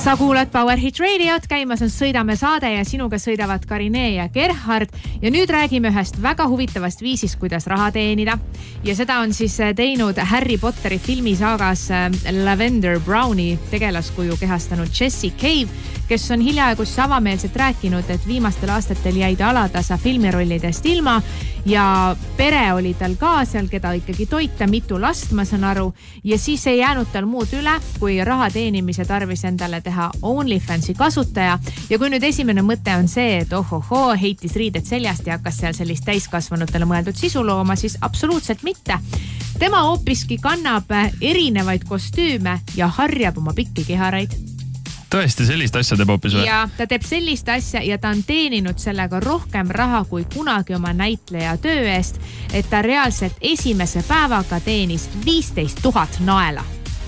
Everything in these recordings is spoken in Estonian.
Sa kuulad Power Hit Radiot, käimas on Sõidame saade ja sinuga sõidavad Karine ja Gerhard. Ja nüüd räägime ühest väga huvitavast viisist, kuidas raha teenida. Ja seda on siis teinud Harry Potteri filmisaagas Lavender Browni tegelaskuju kehastanud Jessie Cave, kes on hiljaaegus avameelselt rääkinud, et viimastel aastatel jäi ta alatasa filmirollidest ilma ja pere oli tal ka seal, keda ikkagi toita, mitu last, ma saan aru. Ja siis ei jäänud tal muud üle, kui raha teenimise tarvis endale teha OnlyFansi kasutaja. Ja kui nüüd esimene mõte on see, et heitis riided seljast ja hakkas seal sellist täiskasvanutele mõeldud sisu looma, siis absoluutselt mitte. Tema hoopiski kannab erinevaid kostüüme ja harjab oma pikki kiharaid. Tõesti, sellist asja teeb hoopis või? Ja ta teeb sellist asja ja ta on teeninud sellega rohkem raha kui kunagi oma näitleja töö eest, et ta reaalselt esimese päevaga teenis 15 000 naela.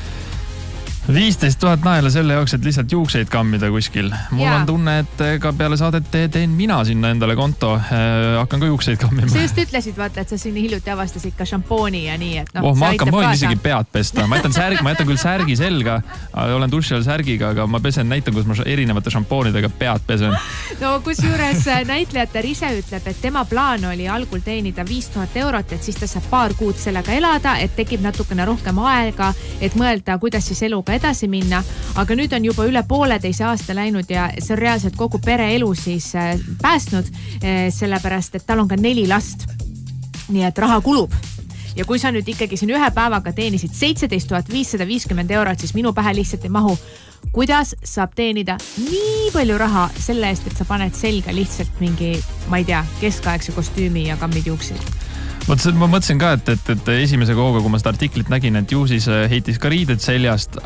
15 000 naela selle jaoks, et lihtsalt juukseid kammida kuskil. Mul on tunne, et ka peale saadet teen mina sinna endale konto. Hakkan ka juukseid kammima. Sa just ütlesid, vaata, et sa sinna hiljuti avastasid ka šampooni ja nii, et ma võin isegi pead pesta. Ma jätan küll särgi selga, olen duši all särgiga, aga ma pesen, näitan, kus ma erinevate šampoonidega pead pesen. No kusjuures näitlejatar ise ütleb, et tema plaan oli algul teenida 5000 eurot, et siis ta saab paar kuud sellega elada, et tekib natukene rohkem aega, et mõelda, kuidas siis eluga edasi minna, aga nüüd on juba üle 1,5 aasta läinud ja see on reaalselt kogu pere elu siis päästnud, sellepärast, et tal on ka 4 last. Nii et raha kulub. Ja kui sa nüüd ikkagi siin ühe päevaga teenisid 17 550 eurot, siis minu pähe lihtsalt ei mahu. Kuidas saab teenida nii palju raha selle eest, et sa paned selga lihtsalt mingi, ma ei tea, keskaegse kostüümi ja kammid juuksid? Ma mõtlesin ka, et esimese hooga, kui ma seda artiklit nägin, et ju siis heitis ka riided seljast,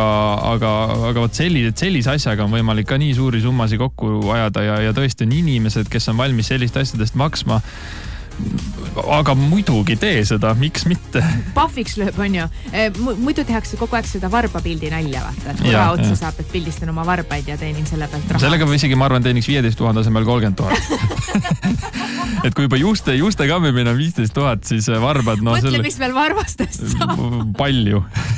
aga võt sellise asjaga on võimalik ka nii suuri summasi kokku ajada ja tõesti on inimesed, kes on valmis sellist asjadest maksma. Aga muidugi tee seda, miks mitte? Pahviks lööb, on ju. Muidu tehakse kogu aeg seda varbapildi nalja, vaata. Et raha otsa saab, et pildistan oma varbaid ja teenin selle pealt raha. Sellega isegi, ma arvan, teeniks 15 000 asemel 30 000. Et kui juba juuste kammimine on 15 000, siis varbad... Mõtle, mis veel varbastest saab. Palju.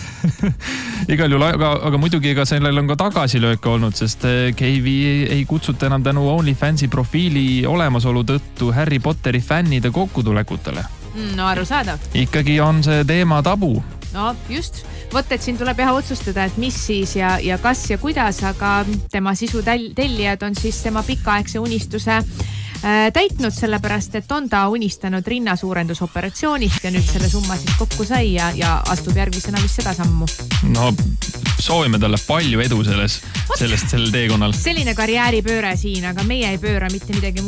Igal juhul, aga muidugi ega sellel on ka tagasilööke olnud, sest Cave'i ei kutsuta enam tänu OnlyFansi profiili olemasolu tõttu Harry Potteri fännide kokkutulekutele. No arusaadav. Ikkagi on see teema tabu. No just. Võt, et siin tuleb otsustada, et mis siis ja kas ja kuidas, aga tema sisu tellijad on siis tema pikaaegse unistuse täitnud, sellepärast, et on ta unistanud rinnasuurendusoperatsioonist ja nüüd selle summa siis kokku sai ja astub järgmisena vist seda sammu. No soovime talle palju edu sellel teekonnal. Selline karjääripööre siin, aga meie ei pööra mitte midagi